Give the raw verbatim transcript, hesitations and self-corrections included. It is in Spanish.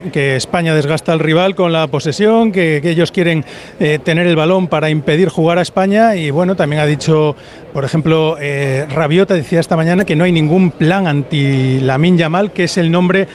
Que España desgasta al rival con la posesión, que, que ellos quieren eh, tener el balón para impedir jugar a España. Y bueno, también ha dicho, por ejemplo, eh, Rabiot decía esta mañana que no hay ningún plan anti Lamine Yamal, que es el nombre